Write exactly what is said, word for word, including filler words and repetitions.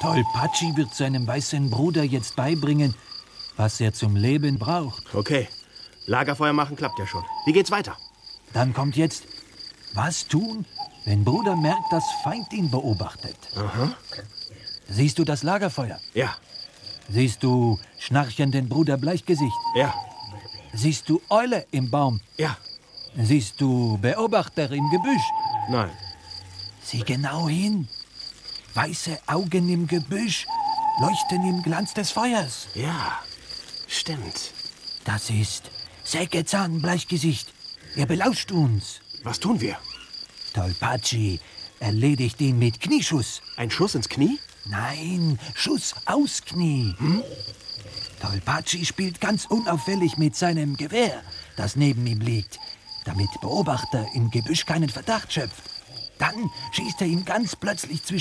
Tolpatschi wird seinem weißen Bruder jetzt beibringen, was er zum Leben braucht. Okay. Lagerfeuer machen klappt ja schon. Wie geht's weiter? Dann kommt jetzt, was tun, wenn Bruder merkt, dass Feind ihn beobachtet. Aha. Siehst du das Lagerfeuer? Ja. Siehst du schnarchenden Bruder Bleichgesicht? Ja. Siehst du Eule im Baum? Ja. Siehst du Beobachter im Gebüsch? Nein. Sieh genau hin. Weiße Augen im Gebüsch leuchten im Glanz des Feuers. Ja, stimmt. Das ist Sägezahn Bleichgesicht. Er belauscht uns. Was tun wir? Tolpatschi erledigt ihn mit Knieschuss. Ein Schuss ins Knie? Nein, Schuss aus Knie. Hm? Tolpatschi spielt ganz unauffällig mit seinem Gewehr, das neben ihm liegt, damit Beobachter im Gebüsch keinen Verdacht schöpft. Dann schießt er ihn ganz plötzlich zwischen